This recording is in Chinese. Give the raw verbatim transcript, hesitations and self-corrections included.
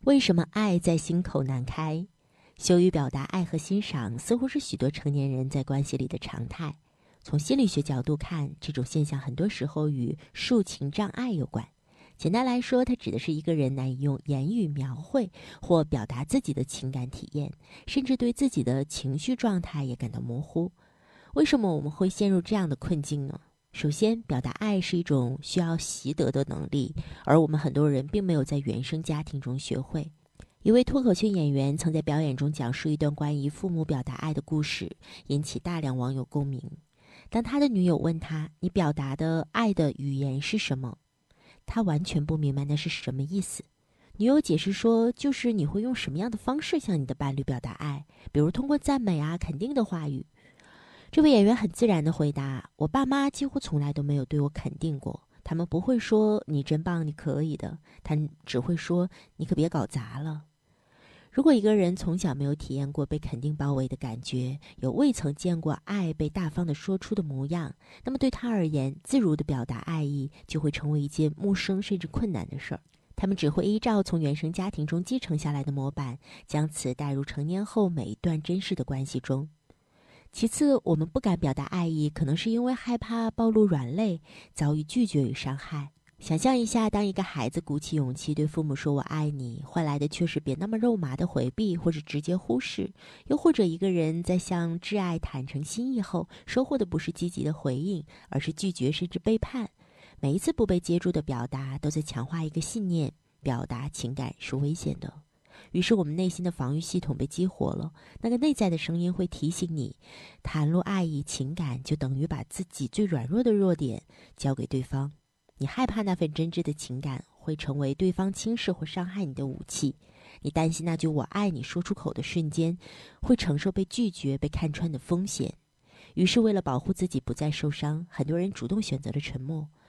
为什么爱在心口难开？羞于表达爱和欣赏，似乎是许多成年人在关系里的常态。从心理学角度看，这种现象很多时候与抒情障碍有关。简单来说，它指的是一个人难以用言语描绘或表达自己的情感体验，甚至对自己的情绪状态也感到模糊。为什么我们会陷入这样的困境呢？首先，表达爱是一种需要习得的能力，而我们很多人并没有在原生家庭中学会。一位脱口秀演员曾在表演中讲述一段关于父母表达爱的故事，引起大量网友共鸣。当他的女友问他：“你表达的爱的语言是什么？”他完全不明白那是什么意思。女友解释说：“就是你会用什么样的方式向你的伴侣表达爱，比如通过赞美啊、肯定的话语。”这位演员很自然地回答：“我爸妈几乎从来都没有对我肯定过，他们不会说你真棒，你可以的，他们只会说你可别搞砸了。”如果一个人从小没有体验过被肯定包围的感觉，有未曾见过爱被大方地说出的模样，那么对他而言，自如地表达爱意就会成为一件陌生甚至困难的事儿。他们只会依照从原生家庭中继承下来的模板，将此带入成年后每一段真实的关系中。其次，我们不敢表达爱意，可能是因为害怕暴露软肋，遭遇拒绝与伤害。想象一下，当一个孩子鼓起勇气对父母说我爱你，换来的却是别那么肉麻的回避或者直接忽视。又或者一个人在向挚爱坦诚心意后，收获的不是积极的回应，而是拒绝甚至背叛。每一次不被接住的表达，都在强化一个信念：表达情感是危险的。于是我们内心的防御系统被激活了，那个内在的声音会提醒你，袒露爱意情感就等于把自己最软弱的弱点交给对方。你害怕那份真挚的情感会成为对方轻视或伤害你的武器，你担心那句我爱你说出口的瞬间会承受被拒绝被看穿的风险。于是为了保护自己不再受伤，很多人主动选择了沉默。